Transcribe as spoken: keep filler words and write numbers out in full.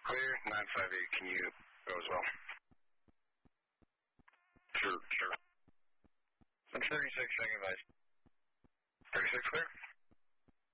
Clear, nine five eight, can you go as well? Sure, sure. thirty-six, second advice. thirty-six clear?